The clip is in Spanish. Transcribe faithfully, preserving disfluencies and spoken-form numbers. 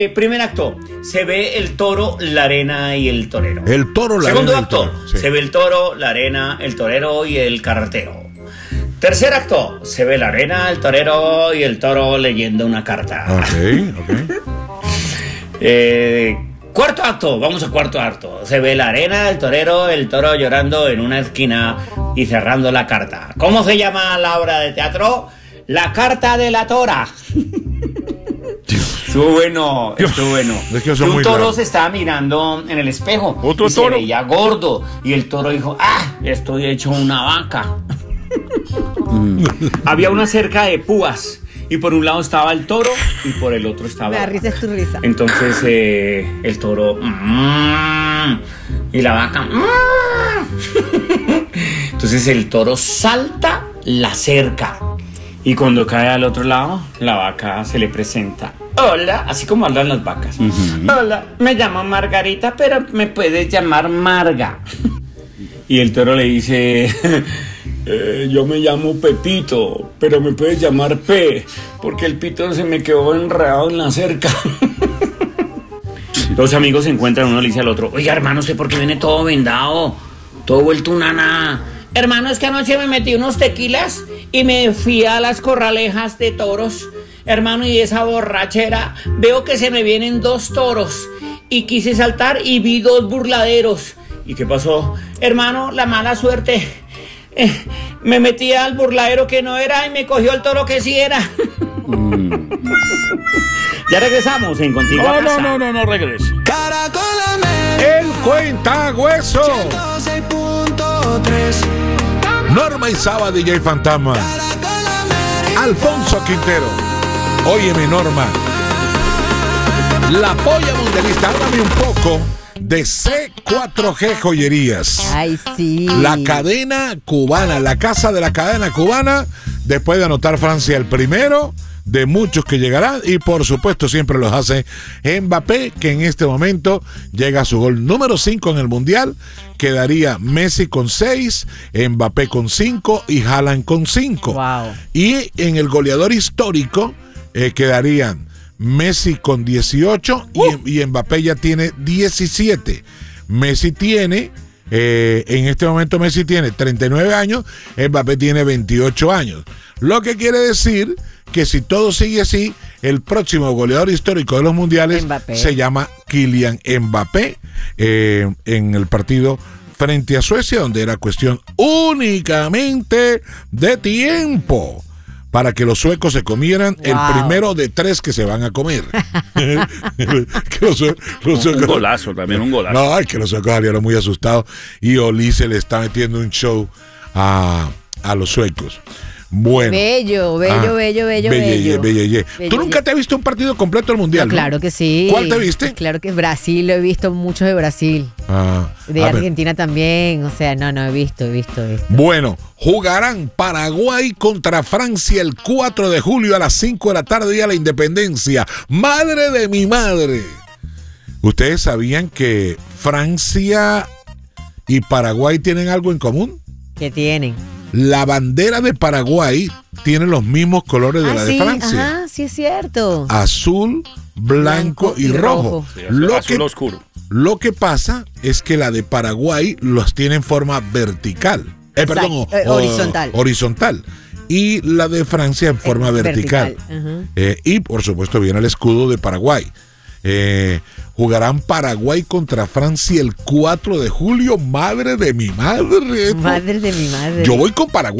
El primer acto, se ve el toro, la arena y el torero. El toro, la Segundo arena acto, y el toro, sí. se ve el toro, la arena, el torero y el carretero. Tercer acto, se ve la arena, el torero y el toro leyendo una carta. Ok, ok. eh, cuarto acto, vamos a cuarto acto. Se ve la arena, el torero, el toro llorando en una esquina y cerrando la carta. ¿Cómo se llama la obra de teatro? La carta de la tora. Estuvo bueno, estuvo bueno. Es que y un muy toro largo. se estaba mirando en el espejo. ¿Otro y toro? Se veía gordo. Y el toro dijo, ¡ah! Estoy hecho una vaca. mm. Había una cerca de púas. Y por un lado estaba el toro y por el otro estaba... La risa es tu risa. Entonces eh, el toro... Mmm, y la vaca... Mmm. Entonces el toro salta la cerca. Y cuando cae al otro lado, la vaca se le presenta. Hola, así como hablan las vacas. Uh-huh. Hola, me llamo Margarita, pero me puedes llamar Marga. Y el toro le dice... Eh, yo me llamo Pepito, pero me puedes llamar P, porque el pito se me quedó enredado en la cerca. Los amigos se encuentran, uno le dice al otro, oiga hermano, ¿usted por qué viene todo vendado? Todo vuelto una nana. Hermano, es que anoche me metí unos tequilas y me fui a las corralejas de toros. Hermano, y esa borrachera, veo que se me vienen dos toros y quise saltar y vi dos burladeros. ¿Y qué pasó? Hermano, la mala suerte... Eh, me metí al burladero que no era y me cogió el toro que sí era. Mm. Ya regresamos en Contigo no, a Casa. No, no, no, no regrese. El Cuentahueso. Norma Izaba, D J Fantasma. Alfonso Quintero. Óyeme, Norma. La polla mundialista, háblame un poco de C cuatro G Joyerías. Ay, sí. La cadena cubana, la casa de la cadena cubana, después de anotar Francia el primero de muchos que llegarán, y por supuesto siempre los hace Mbappé, que en este momento llega a su gol número cinco en el Mundial. Quedaría Messi con seis, Mbappé con cinco y Haaland con cinco. Wow. Y en el goleador histórico eh, quedarían Messi con dieciocho uh. y, y Mbappé ya tiene diecisiete. Messi tiene, eh, en este momento Messi tiene treinta y nueve años, Mbappé tiene veintiocho años. Lo que quiere decir que si todo sigue así, el próximo goleador histórico de los mundiales Mbappé. Se llama Kylian Mbappé, eh, en el partido frente a Suecia, donde era cuestión únicamente de tiempo para que los suecos se comieran wow. el primero de tres que se van a comer. que los, los suecos, un golazo, también un golazo. No, es que los suecos salieron muy asustados y Oli se le está metiendo un show a, a los suecos. Bueno. Bello, bello, ah, bello, bello, bello. bello, bello. bello ¿Tú nunca te has visto un partido completo del Mundial? No, claro ¿no? que sí. ¿Cuál te viste? Claro que Brasil, lo he visto muchos de Brasil. Ah, de Argentina ver. También, o sea, no, no, he visto, he visto, he visto. Bueno, jugarán Paraguay contra Francia el cuatro de julio a las cinco de la tarde, día de la Independencia. ¡Madre de mi madre! ¿Ustedes sabían que Francia y Paraguay tienen algo en común? ¿Qué tienen? La bandera de Paraguay tiene los mismos colores de ah, la sí, de Francia. Ajá, sí es cierto. Azul, blanco, blanco y, y rojo. rojo. Sí, azul, lo, azul que, oscuro. Lo que pasa es que la de Paraguay los tiene en forma vertical. Eh, perdón, o, eh, horizontal. O, horizontal. Y la de Francia en forma eh, vertical. vertical. Uh-huh. eh, y por supuesto viene el escudo de Paraguay. Eh, jugarán Paraguay contra Francia el cuatro de julio. Madre de mi madre. Madre de mi madre. Yo voy con Paraguay.